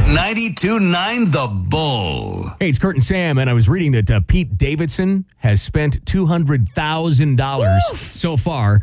92.9 The Bull. Hey, it's Kurt and Sam, and I was reading that Pete Davidson has spent $200,000 so far